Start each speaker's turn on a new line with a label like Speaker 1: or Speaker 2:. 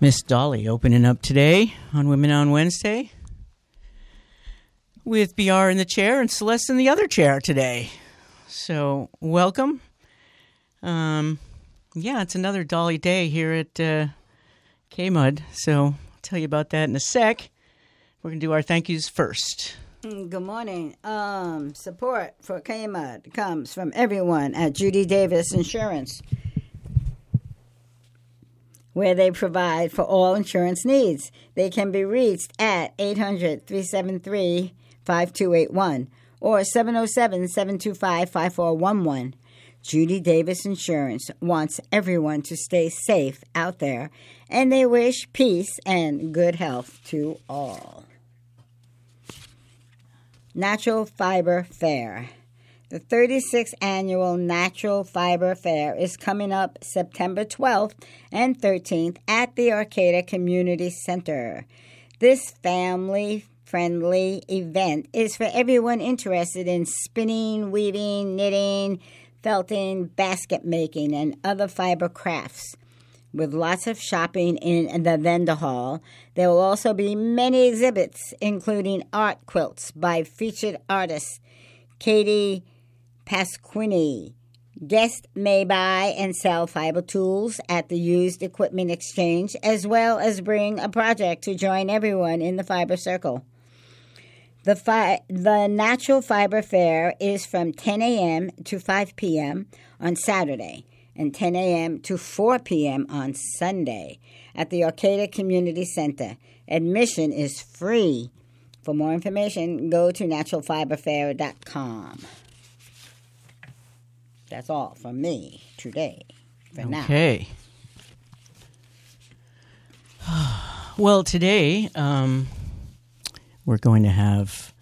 Speaker 1: Miss Dolly opening up today on Women on Wednesday with BR in the chair and Celeste in the other chair today. So welcome. It's another Dolly day here at KMUD. So I'll tell you about that in a sec. We're going to do our thank yous first.
Speaker 2: Good morning. Support for KMUD comes from everyone at Judy Davis Insurance, where they provide for all insurance needs. They can be reached at 800-373-5281 or 707-725-5411. Judy Davis Insurance wants everyone to stay safe out there, and they wish peace and good health to all. Natural Fiber Fair. The 36th Annual Natural Fiber Fair is coming up September 12th and 13th at the Arcata Community Center. This family-friendly event is for everyone interested in spinning, weaving, knitting, felting, basket making, and other fiber crafts. With lots of shopping in the vendor hall, there will also be many exhibits, including art quilts by featured artist Katie Pasquini. Guests may buy and sell fiber tools at the Used Equipment Exchange, as well as bring a project to join everyone in the fiber circle. The Natural Fiber Fair is from 10 a.m. to 5 p.m. on Saturday and 10 a.m. to 4 p.m. on Sunday at the Arcata Community Center. Admission is free. For more information, go to naturalfiberfair.com. That's all from me today for now.
Speaker 1: Okay. Well, today we're going to have